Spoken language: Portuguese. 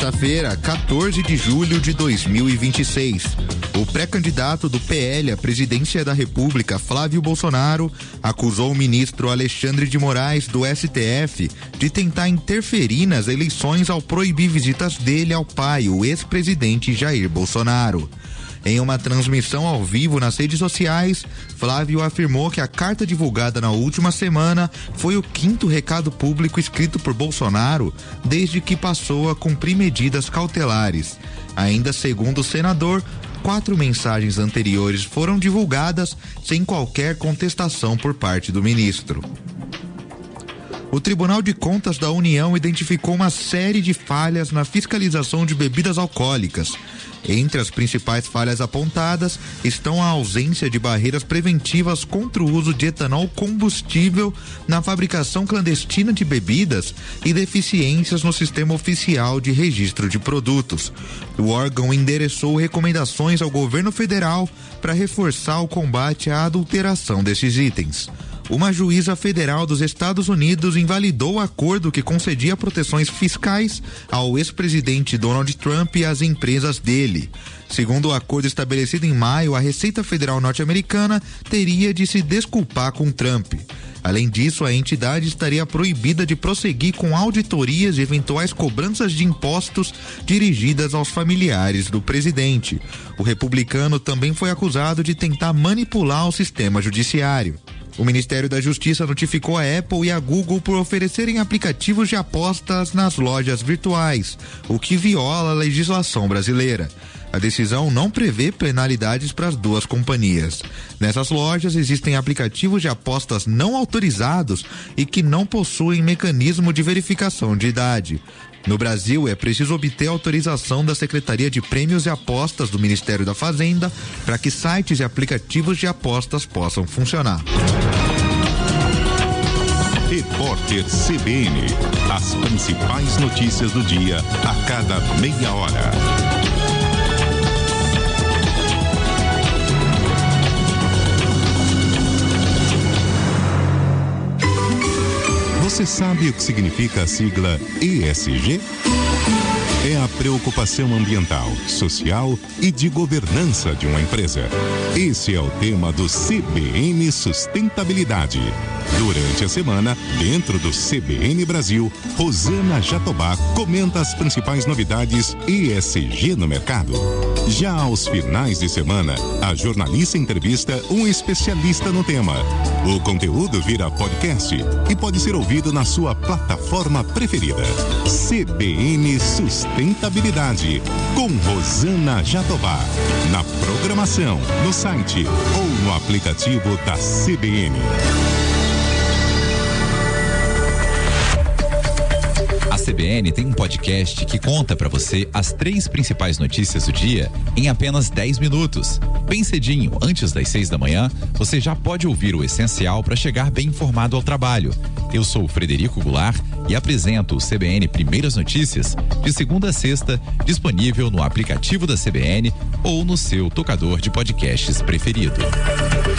Terça-feira, 14 de julho de 2026. O pré-candidato do PL à presidência da República, Flávio Bolsonaro, acusou o ministro Alexandre de Moraes, do STF, de tentar interferir nas eleições ao proibir visitas dele ao pai, o ex-presidente Jair Bolsonaro. Em uma transmissão ao vivo nas redes sociais, Flávio afirmou que a carta divulgada na última semana foi o 5º recado público escrito por Bolsonaro desde que passou a cumprir medidas cautelares. Ainda segundo o senador, 4 mensagens anteriores foram divulgadas sem qualquer contestação por parte do ministro. O Tribunal de Contas da União identificou uma série de falhas na fiscalização de bebidas alcoólicas. Entre as principais falhas apontadas estão a ausência de barreiras preventivas contra o uso de etanol combustível na fabricação clandestina de bebidas e deficiências no sistema oficial de registro de produtos. O órgão endereçou recomendações ao governo federal para reforçar o combate à adulteração desses itens. Uma juíza federal dos Estados Unidos invalidou o acordo que concedia proteções fiscais ao ex-presidente Donald Trump e às empresas dele. Segundo o acordo estabelecido em maio, a Receita Federal norte-americana teria de se desculpar com Trump. Além disso, a entidade estaria proibida de prosseguir com auditorias e eventuais cobranças de impostos dirigidas aos familiares do presidente. O republicano também foi acusado de tentar manipular o sistema judiciário. O Ministério da Justiça notificou a Apple e a Google por oferecerem aplicativos de apostas nas lojas virtuais, o que viola a legislação brasileira. A decisão não prevê penalidades para as duas companhias. Nessas lojas existem aplicativos de apostas não autorizados e que não possuem mecanismo de verificação de idade. No Brasil, é preciso obter autorização da Secretaria de Prêmios e Apostas do Ministério da Fazenda para que sites e aplicativos de apostas possam funcionar. Repórter CBN. As principais notícias do dia a cada meia hora. Você sabe o que significa a sigla ESG? É a preocupação ambiental, social e de governança de uma empresa. Esse é o tema do CBN Sustentabilidade. Durante a semana, dentro do CBN Brasil, Rosana Jatobá comenta as principais novidades ESG no mercado. Já aos finais de semana, a jornalista entrevista um especialista no tema. O conteúdo vira podcast e pode ser ouvido na sua plataforma preferida. CBN Sustentabilidade, com Rosana Jatobá. Na programação, no site ou no aplicativo da CBN. A CBN tem um podcast que conta para você as 3 principais notícias do dia em apenas 10 minutos. Bem cedinho, antes das 6 da manhã, você já pode ouvir o essencial para chegar bem informado ao trabalho. Eu sou o Frederico Goulart e apresento o CBN Primeiras Notícias de segunda a sexta, disponível no aplicativo da CBN ou no seu tocador de podcasts preferido.